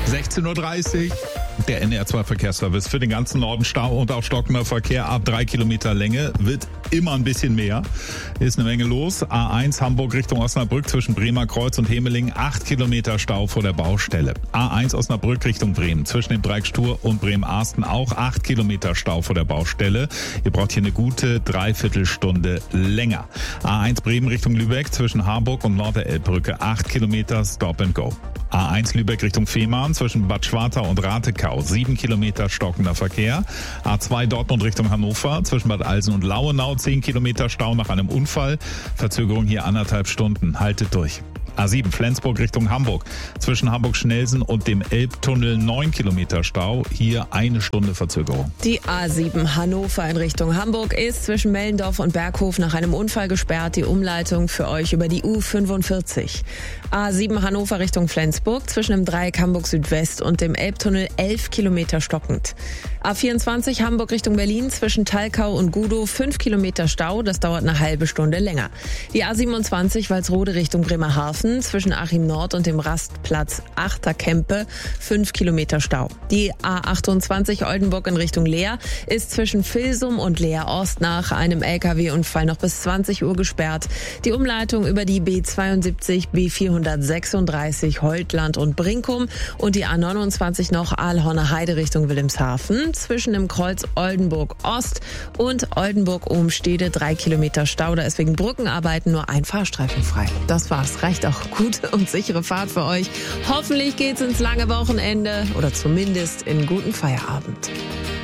16:30 Uhr. Der NDR2-Verkehrsservice für den ganzen Norden Stau und auch stockender Verkehr ab 3 Kilometer Länge. Wird immer ein bisschen mehr. Ist eine Menge los. A1 Hamburg Richtung Osnabrück zwischen Bremer Kreuz und Hemeling. 8 Kilometer Stau vor der Baustelle. A1 Osnabrück Richtung Bremen zwischen dem Dreieck Stur und Bremen-Arsten auch 8 Kilometer Stau vor der Baustelle. Ihr braucht hier eine gute Dreiviertelstunde länger. A1 Bremen Richtung Lübeck zwischen Harburg und Norderelbbrücke. 8 Kilometer Stop and Go. A1 Lübeck Richtung Fehmarn zwischen Bad Schwartau und Ratekau. 7 Kilometer stockender Verkehr. A2 Dortmund Richtung Hannover zwischen Bad Alsen und Lauenau. 10 Kilometer Stau nach einem Unfall. Verzögerung hier 1,5 Stunden. Haltet durch. A7 Flensburg Richtung Hamburg. Zwischen Hamburg-Schnelsen und dem Elbtunnel 9 Kilometer Stau. Hier 1 Stunde Verzögerung. Die A7 Hannover in Richtung Hamburg ist zwischen Mellendorf und Berghof nach einem Unfall gesperrt. Die Umleitung für euch über die U45. A7 Hannover Richtung Flensburg zwischen dem Dreieck Hamburg Südwest und dem Elbtunnel 11 Kilometer stockend. A24 Hamburg Richtung Berlin zwischen Thalkau und Gudow 5 Kilometer Stau. Das dauert eine halbe Stunde länger. Die A27 Walsrode Richtung Bremerhaven zwischen Achim Nord und dem Rastplatz Achterkempe 5 Kilometer Stau. Die A28 Oldenburg in Richtung Leer ist zwischen Vilsum und Leer Ost nach einem LKW-Unfall noch bis 20 Uhr gesperrt. Die Umleitung über die B72, B436 Holtland und Brinkum und die A29 noch Aalhorner Heide Richtung Wilhelmshaven zwischen dem Kreuz Oldenburg Ost und Oldenburg-Ohmstede 3 Kilometer Stau. Da ist wegen Brückenarbeiten nur ein Fahrstreifen frei. Das war's. Reicht auch. Gute und sichere Fahrt für euch. Hoffentlich geht's ins lange Wochenende oder zumindest in guten Feierabend.